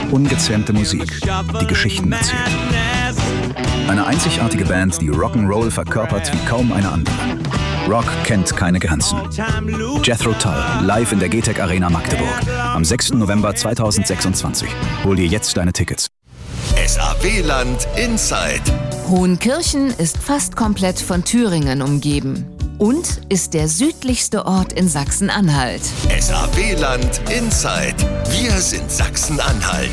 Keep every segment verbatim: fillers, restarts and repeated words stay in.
Ungezähmte Musik, die Geschichten erzählt. Eine einzigartige Band, die Rock'n'Roll verkörpert wie kaum eine andere. Rock kennt keine Grenzen. Jethro Tull, live in der G T E C Arena Magdeburg. Am sechsten November zweitausendsechsundzwanzig. Hol dir jetzt deine Tickets. S A W-Land Inside. Hohenkirchen ist fast komplett von Thüringen umgeben und ist der südlichste Ort in Sachsen-Anhalt. S A W-Land Inside. Wir sind Sachsen-Anhalt.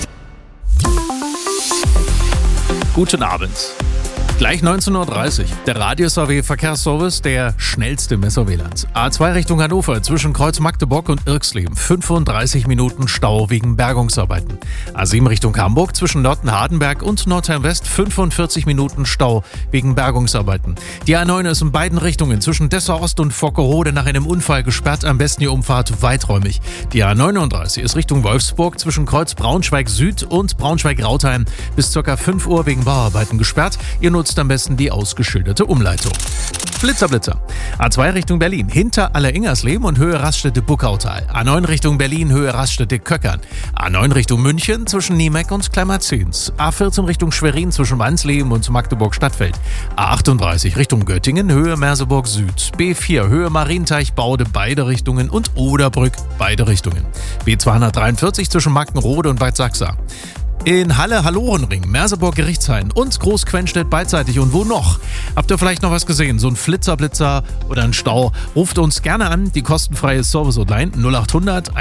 Guten Abend. Gleich neunzehn Uhr dreißig. Der Radio-S A W-Verkehrsservice, der schnellste im S A W-Land. A zwei Richtung Hannover zwischen Kreuz Magdeburg und Irxleben. fünfunddreißig Minuten Stau wegen Bergungsarbeiten. A sieben Richtung Hamburg zwischen Nordten-Hardenberg und Nordheim-West. fünfundvierzig Minuten Stau wegen Bergungsarbeiten. Die A neun ist in beiden Richtungen zwischen Dessau Ost und Vockerode nach einem Unfall gesperrt. Am besten die Umfahrt weiträumig. Die A neununddreißig ist Richtung Wolfsburg zwischen Kreuz Braunschweig Süd und Braunschweig-Rautheim bis ca. fünf Uhr wegen Bauarbeiten gesperrt. Ihr nutzt am besten die ausgeschilderte Umleitung. Blitzer, Blitzer. A zwei Richtung Berlin, hinter Aller-Ingersleben und Höhe Raststätte-Buckautal. A neun Richtung Berlin, Höhe Raststätte-Köckern. A neun Richtung München zwischen Niemeck und Kleimerzins. A vierzehn Richtung Schwerin zwischen Wansleben und Magdeburg-Stadtfeld. A achtunddreißig Richtung Göttingen, Höhe Merseburg Süd. B vier, Höhe Marienteich-Baude, beide Richtungen und Oderbrück, beide Richtungen. B zweihundertdreiundvierzig zwischen Markenrode und Bad Sachsa. In Halle-Hallorenring, Merseburg-Gerichtshain und Groß-Quenstedt beidseitig. Und wo noch? Habt ihr vielleicht noch was gesehen? So ein Flitzer-Blitzer oder ein Stau? Ruft uns gerne an, die kostenfreie Service-Hotline null acht hundert